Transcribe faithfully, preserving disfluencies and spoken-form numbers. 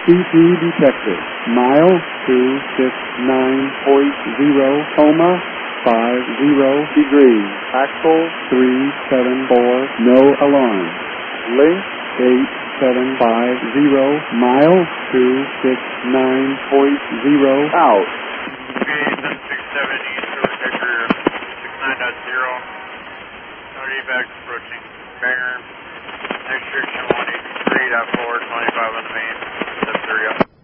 C P detected. Mile two six nine point zero, coma, five zero degrees. Axle three seven four, no alarm. Link eight seven five zero, mile two six nine point zero, out. B A seven six seven East Road Decker six nine dot zero. North evac approaching Banger. Next restriction one eighty-three point four, twenty-five on the main. That's three up.